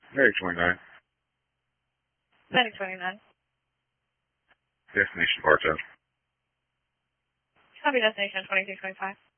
Very 29. Medic 29. Destination Bartow. Copy destination 2225.